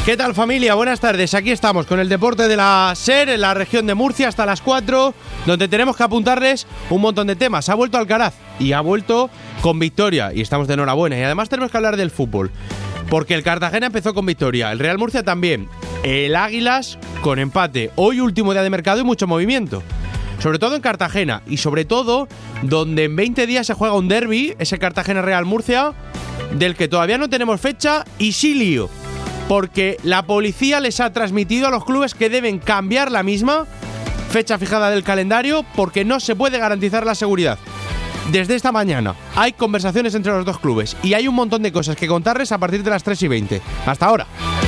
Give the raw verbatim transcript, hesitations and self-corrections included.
¿Qué tal, familia? Buenas tardes. Aquí estamos con el deporte de la SER en la región de Murcia hasta las cuatro, donde tenemos que apuntarles un montón de temas. Ha vuelto Alcaraz y ha vuelto con victoria y estamos de enhorabuena. Y además tenemos que hablar del fútbol, porque el Cartagena empezó con victoria, el Real Murcia también, el Águilas con empate. Hoy último día de mercado y mucho movimiento, sobre todo en Cartagena y sobre todo donde en veinte días se juega un derbi, ese Cartagena-Real Murcia, del que todavía no tenemos fecha y sí lío, porque la policía les ha transmitido a los clubes que deben cambiar la misma fecha fijada del calendario porque no se puede garantizar la seguridad. Desde esta mañana hay conversaciones entre los dos clubes y hay un montón de cosas que contarles a partir de las tres y veinte. Hasta ahora.